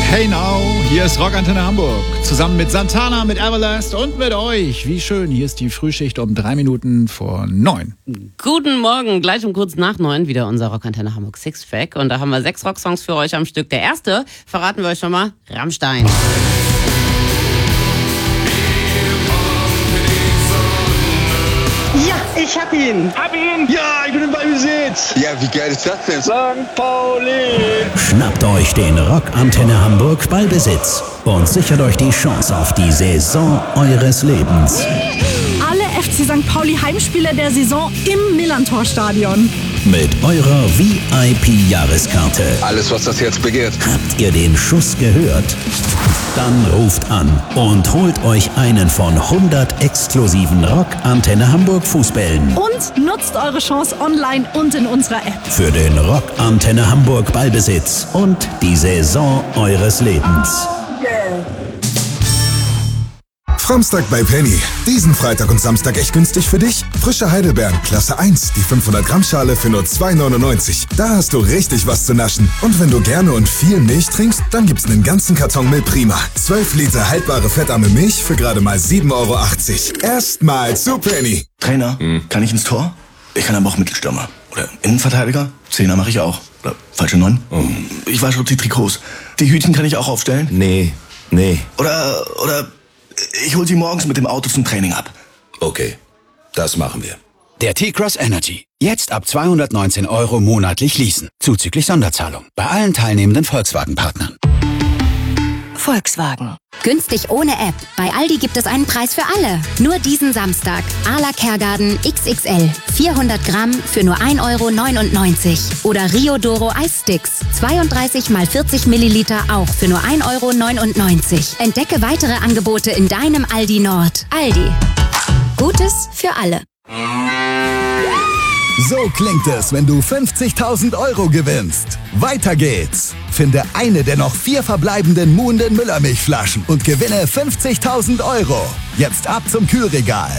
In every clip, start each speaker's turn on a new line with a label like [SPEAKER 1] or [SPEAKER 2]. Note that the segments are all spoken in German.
[SPEAKER 1] Hey now, hier ist Rockantenne Hamburg. Zusammen mit Santana, mit Everlast und mit euch. Wie schön, hier ist die Frühschicht um 3 Minuten vor 9.
[SPEAKER 2] Guten Morgen, gleich um kurz nach 9 wieder unser Rockantenne Hamburg Sixpack. Und da haben wir 6 Rocksongs für euch am Stück. Der erste, verraten wir euch schon mal, Rammstein.
[SPEAKER 3] Ja, ich hab ihn!
[SPEAKER 4] Ja, ich bin im Ballbesitz.
[SPEAKER 5] Ja, wie geil ist das denn?
[SPEAKER 4] St. Pauli.
[SPEAKER 6] Schnappt euch den Rockantenne Hamburg Ballbesitz und sichert euch die Chance auf die Saison eures Lebens.
[SPEAKER 3] Alle FC St. Pauli Heimspiele der Saison im Millantor-Stadion.
[SPEAKER 6] Mit eurer VIP-Jahreskarte.
[SPEAKER 5] Alles, was das Herz begehrt.
[SPEAKER 6] Habt ihr den Schuss gehört? Dann ruft an und holt euch einen von 100 exklusiven Rockantenne Hamburg Fußbällen.
[SPEAKER 3] Und nutzt eure Chance online und in unserer App.
[SPEAKER 6] Für den Rockantenne Hamburg Ballbesitz und die Saison eures Lebens.
[SPEAKER 7] Framstag bei Penny. Diesen Freitag und Samstag echt günstig für dich? Frische Heidelbeeren, Klasse 1, die 500 Gramm Schale für nur 2,99. Da hast du richtig was zu naschen. Und wenn du gerne und viel Milch trinkst, dann gibt's einen ganzen Karton Milch Prima. 12 Liter haltbare fettarme Milch für gerade mal 7,80 Euro. Erstmal zu Penny.
[SPEAKER 8] Trainer, kann ich ins Tor? Ich kann aber auch Mittelstürmer. Oder Innenverteidiger? Zehner mache ich auch. Oder falsche 9? Ich wasche die Trikots. Die Hütchen kann ich auch aufstellen?
[SPEAKER 9] Nee.
[SPEAKER 8] Oder ich hol sie morgens mit dem Auto zum Training ab.
[SPEAKER 9] Okay, das machen wir.
[SPEAKER 10] Der T-Cross Energy. Jetzt ab 219 Euro monatlich leasen. Zuzüglich Sonderzahlung. Bei allen teilnehmenden Volkswagen-Partnern.
[SPEAKER 11] Volkswagen. Günstig ohne App. Bei Aldi gibt es einen Preis für alle. Nur diesen Samstag. Arla Kergarten XXL. 400 Gramm für nur 1,99 Euro. Oder Rio Doro Eissticks. 32 mal 40 Milliliter auch für nur 1,99 Euro. Entdecke weitere Angebote in deinem Aldi Nord. Aldi. Gutes für alle.
[SPEAKER 12] So klingt es, wenn du 50.000 Euro gewinnst. Weiter geht's. Finde eine der noch 4 verbleibenden Muhnden Müllermilchflaschen und gewinne 50.000 Euro. Jetzt ab zum Kühlregal.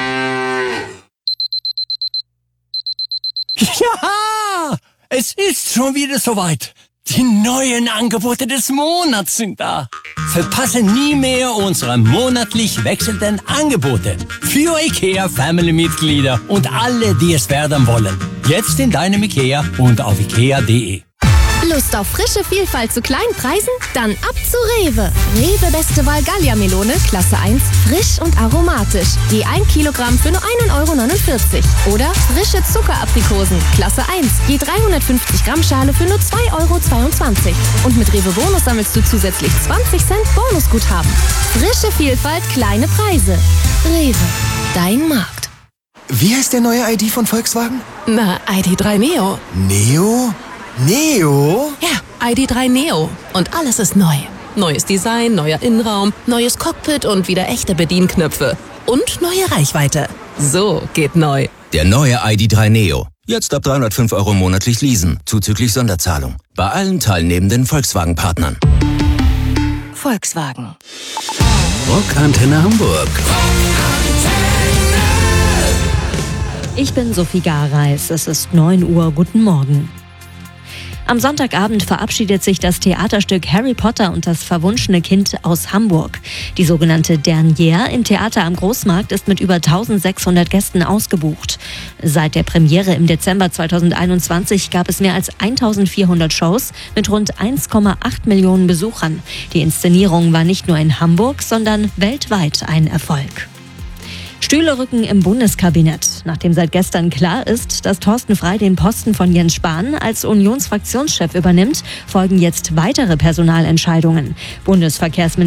[SPEAKER 13] Ja, es ist schon wieder soweit. Die neuen Angebote des Monats sind da. Verpasse nie mehr unsere monatlich wechselnden Angebote. Für IKEA-Family-Mitglieder und alle, die es werden wollen. Jetzt in deinem IKEA und auf ikea.de.
[SPEAKER 14] Lust auf frische Vielfalt zu kleinen Preisen? Dann ab zu Rewe. Rewe Beste Wahl Gallia-Melone, Klasse 1, frisch und aromatisch. Je 1 Kilogramm für nur 1,49 Euro. Oder frische Zuckeraprikosen, Klasse 1, je 350 Gramm Schale für nur 2,22 Euro. Und mit Rewe Bonus sammelst du zusätzlich 20 Cent Bonusguthaben. Frische Vielfalt, kleine Preise. Rewe, dein Markt.
[SPEAKER 12] Wie heißt der neue ID von Volkswagen?
[SPEAKER 14] Na, ID3 Neo.
[SPEAKER 12] Neo? Neo?
[SPEAKER 14] Ja, ID3 Neo. Und alles ist neu. Neues Design, neuer Innenraum, neues Cockpit und wieder echte Bedienknöpfe. Und neue Reichweite. So geht neu.
[SPEAKER 9] Der neue ID3 Neo. Jetzt ab 305 Euro monatlich leasen. Zuzüglich Sonderzahlung. Bei allen teilnehmenden Volkswagen-Partnern.
[SPEAKER 11] Volkswagen.
[SPEAKER 6] Rockantenne Hamburg.
[SPEAKER 15] Ich bin Sophie Gareis. Es ist 9 Uhr. Guten Morgen. Am Sonntagabend verabschiedet sich das Theaterstück Harry Potter und das verwunschene Kind aus Hamburg. Die sogenannte Dernière im Theater am Großmarkt ist mit über 1600 Gästen ausgebucht. Seit der Premiere im Dezember 2021 gab es mehr als 1400 Shows mit rund 1,8 Millionen Besuchern. Die Inszenierung war nicht nur in Hamburg, sondern weltweit ein Erfolg. Stühle rücken im Bundeskabinett. Nachdem seit gestern klar ist, dass Thorsten Frey den Posten von Jens Spahn als Unionsfraktionschef übernimmt, folgen jetzt weitere Personalentscheidungen. Bundesverkehrsminister